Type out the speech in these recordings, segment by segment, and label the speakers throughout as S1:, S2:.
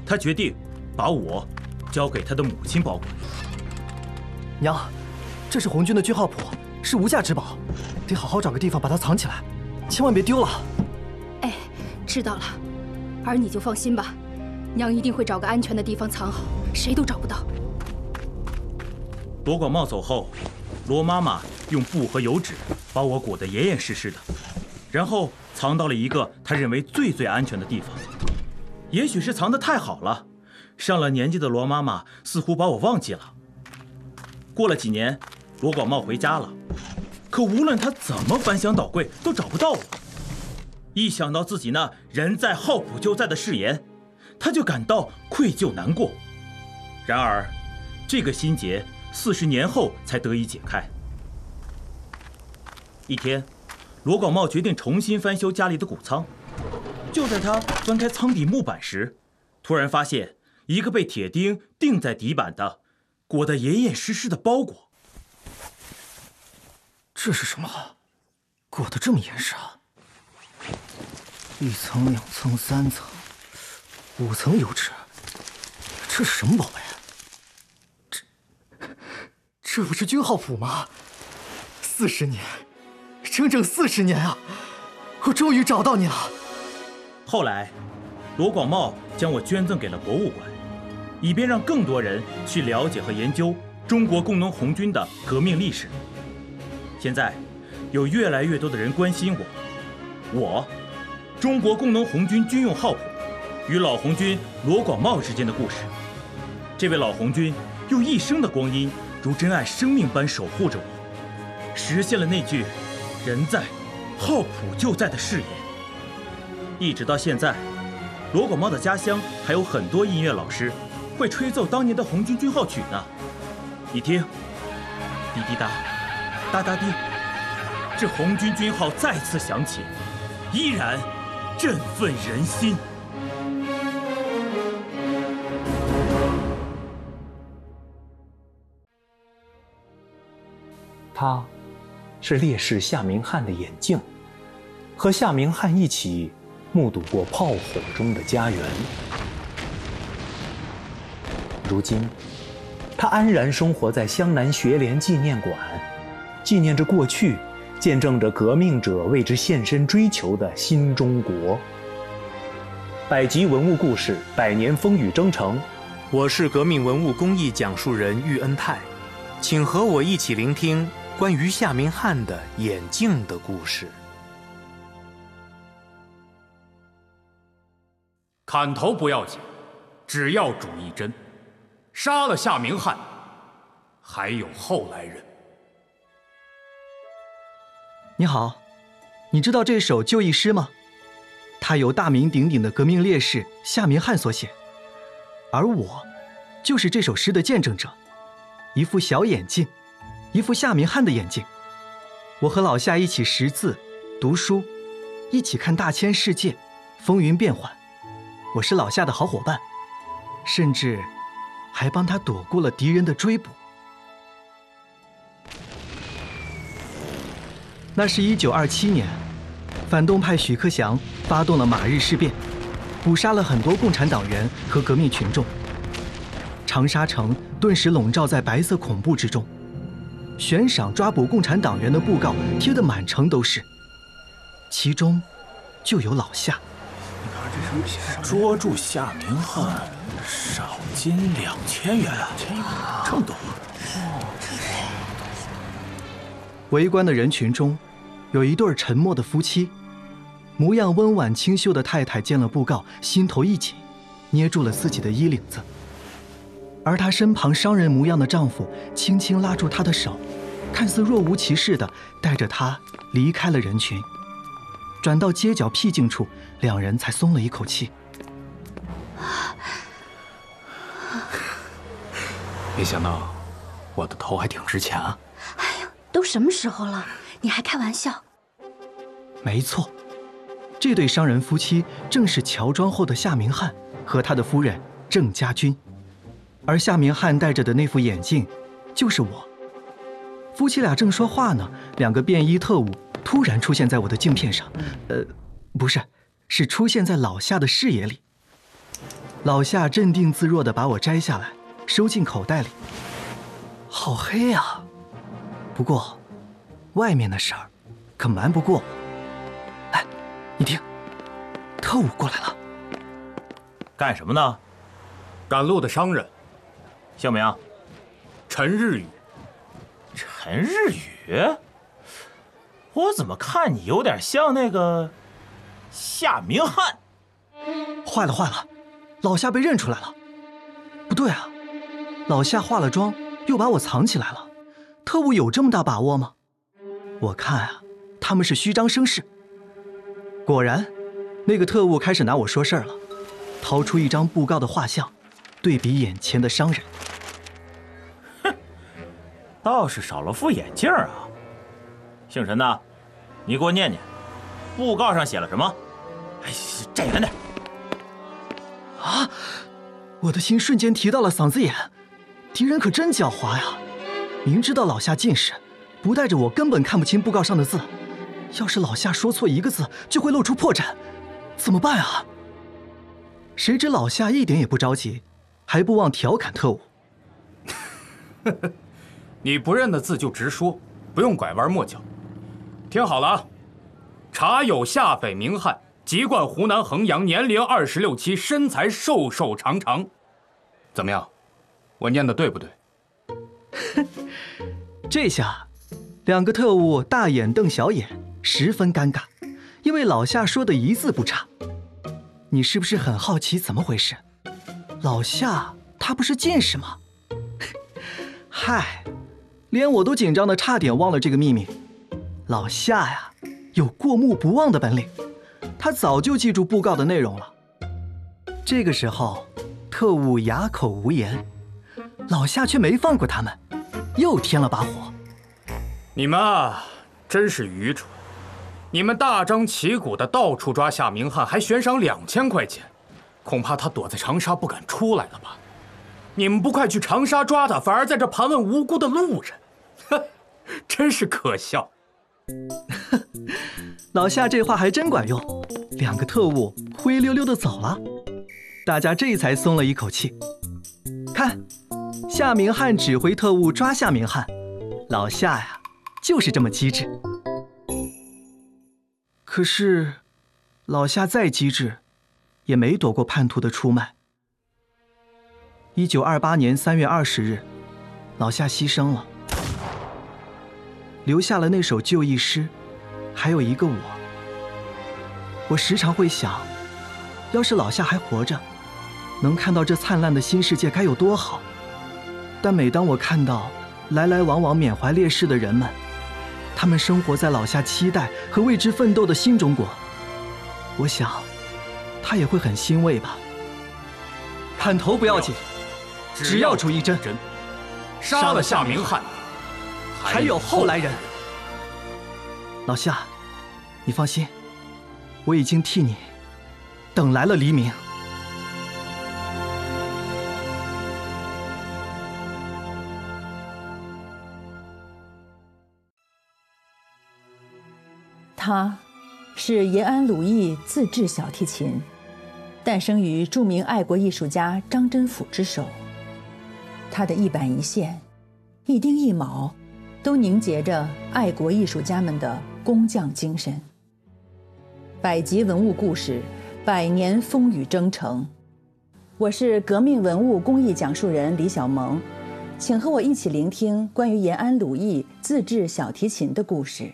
S1: 他决定把我交给他的母亲保管。
S2: 娘，这是红军的军号谱，是无价之宝，得好好找个地方把它藏起来，千万别丢了。
S3: 哎，知道了，儿你就放心吧，娘一定会找个安全的地方藏好，谁都找不到。
S1: 罗广茂走后，罗妈妈用布和油纸把我裹得严严实实的，然后藏到了一个她认为最安全的地方。也许是藏得太好了，上了年纪的罗妈妈似乎把我忘记了。过了几年，罗广茂回家了，可无论他怎么翻箱倒柜，都找不到我。一想到自己那人在好普就在的誓言，他就感到愧疚难过。然而，这个心结40年后才得以解开。一天，罗广茂决定重新翻修家里的谷仓。就在他翻开仓底木板时，突然发现一个被铁钉钉在底板的、裹得严严实实的包裹。
S2: 这是什么？裹得这么严实啊！1层、2层、3层、5层油纸，这是什么宝贝？这不是军号谱吗？40年，整整40年啊！我终于找到你了。
S1: 后来，罗广茂将我捐赠给了博物馆，以便让更多人去了解和研究中国工农红军的革命历史。现在，有越来越多的人关心我中国工农红军军用号谱与老红军罗广茂之间的故事。这位老红军用一生的光阴，如珍爱生命般守护着我，实现了那句“人在，号谱就在”的誓言。一直到现在，罗广茂的家乡还有很多音乐老师会吹奏当年的红军军号曲呢。你听，滴滴答，哒哒滴，这红军军号再次响起，依然振奋人心。
S4: 他是烈士夏明翰的眼镜，和夏明翰一起目睹过炮火中的家园。如今，他安然生活在湘南学联纪念馆，纪念着过去，见证着革命者为之献身追求的新中国。百集文物故事，百年风雨征程。我是革命文物工艺讲述人喻恩泰，请和我一起聆听关于夏明翰的眼镜的故事。
S5: 砍头不要紧，只要主一针。杀了夏明翰，还有后来人。
S2: 你好，你知道这首就义诗吗？它由大名鼎鼎的革命烈士夏明翰所写，而我就是这首诗的见证者。一副小眼镜，一副夏明翰的眼镜。我和老夏一起识字、读书，一起看大千世界，风云变幻。我是老夏的好伙伴，甚至还帮他躲过了敌人的追捕。那是1927年，反动派许克祥发动了马日事变，捕杀了很多共产党员和革命群众。长沙城顿时笼罩在白色恐怖之中，悬赏抓捕共产党员的布告贴得满城都是，其中就有老夏。
S6: 捉住夏明翰，赏金2000元，这么多。
S2: 围观的人群中，有一对沉默的夫妻，模样温婉清秀的太太见了布告，心头一紧，捏住了自己的衣领子。而她身旁商人模样的丈夫轻轻拉住她的手，看似若无其事地带着她离开了人群。转到街角僻静处，两人才松了一口气。
S6: 没想到我的头还挺值钱啊！
S3: 哎呀，都什么时候了，你还开玩笑？
S2: 没错，这对商人夫妻正是乔装后的夏明翰和他的夫人郑家军，而夏明翰戴着的那副眼镜，就是我。夫妻俩正说话呢，两个便衣特务突然出现在我的镜片上，不是，是出现在老夏的视野里。 老夏镇定自若地把我摘下来，收进口袋里。好黑呀！不过，外面的事儿可瞒不过我。哎，你听，特务过来了。
S1: 干什么呢？
S5: 赶路的商人，
S1: 姓名？
S5: 陈日宇。
S1: 陈日宇？我怎么看你有点像那个夏明翰？
S2: 坏了坏了，老夏被认出来了。不对啊，老夏化了妆，又把我藏起来了。特务有这么大把握吗？我看啊，他们是虚张声势。果然，那个特务开始拿我说事儿了，掏出一张布告的画像，对比眼前的商人。
S1: 哼，倒是少了副眼镜啊。姓陈的，你给我念念，布告上写了什么？哎，站远点。
S2: 啊！我的心瞬间提到了嗓子眼，敌人可真狡猾呀！明知道老夏近视，不带着我根本看不清布告上的字。要是老夏说错一个字，就会露出破绽，怎么办啊？谁知老夏一点也不着急，还不忘调侃特务：“
S5: 你不认的字就直说，不用拐弯抹角。听好了啊，查有下匪名翰，籍贯湖南衡阳，年龄26、7，身材瘦瘦长长。怎么样？我念的对不对？”
S2: 这下，两个特务大眼瞪小眼，十分尴尬，因为老夏说的一字不差。你是不是很好奇怎么回事？老夏他不是近视吗？嗨，连我都紧张的差点忘了这个秘密。老夏呀，有过目不忘的本领，他早就记住布告的内容了。这个时候，特务哑口无言，老夏却没放过他们，又添了把火。
S5: 你们啊，真是愚蠢！你们大张旗鼓的到处抓夏明翰，还悬赏2000块钱，恐怕他躲在长沙不敢出来了吧？你们不快去长沙抓他，反而在这盘问无辜的路人，哼，真是可笑。
S2: 老夏这话还真管用，两个特务灰溜溜的走了，大家这才松了一口气。看，夏明翰指挥特务抓夏明翰，老夏呀，就是这么机智。可是，老夏再机智，也没躲过叛徒的出卖。1928年3月20日，老夏牺牲了，留下了那首就义诗，还有一个我。我时常会想，要是老夏还活着，能看到这灿烂的新世界该有多好。但每当我看到来来往往缅怀烈士的人们，他们生活在老夏期待和为之奋斗的新中国，我想他也会很欣慰吧。砍头不要紧，只要主义真，
S5: 杀了夏明翰，
S2: 还有后来人。老夏，你放心，我已经替你等来了黎明。
S7: 他是延安鲁艺自制小提琴，诞生于著名爱国艺术家张真甫之手。他的一板一线、一丁一卯，都凝结着爱国艺术家们的工匠精神。百集文物故事，百年风雨征程。我是革命文物工艺讲述人李小萌，请和我一起聆听关于延安鲁艺自制小提琴的故事。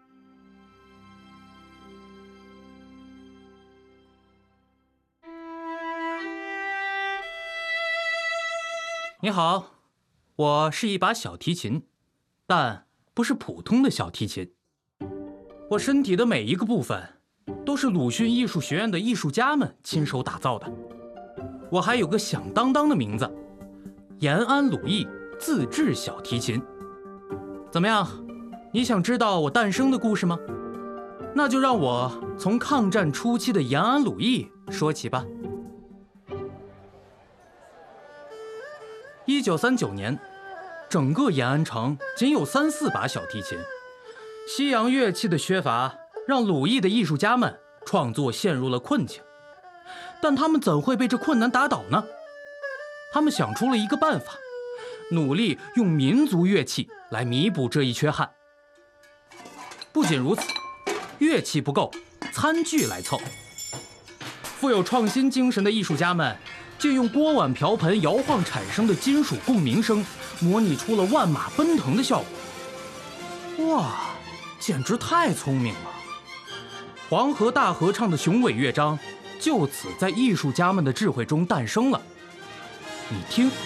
S5: 你好，我是一把小提琴，但不是普通的小提琴。我身体的每一个部分都是鲁迅艺术学院的艺术家们亲手打造的。我还有个响当当的名字，延安鲁艺自制小提琴。怎么样，你想知道我诞生的故事吗？那就让我从抗战初期的延安鲁艺说起吧。1939年，整个延安城仅有3、4把小提琴，西洋乐器的缺乏让鲁艺的艺术家们创作陷入了困境。 但他们怎会被这困难打倒呢？他们想出了一个办法，努力用民族乐器来弥补这一缺憾。不仅如此，乐器不够，餐具来凑。富有创新精神的艺术家们，借用锅碗瓢盆摇晃产生的金属共鸣声，模拟出了万马奔腾的效果。哇，简直太聪明了！黄河大合唱的雄伟乐章，就此在艺术家们的智慧中诞生了。你听。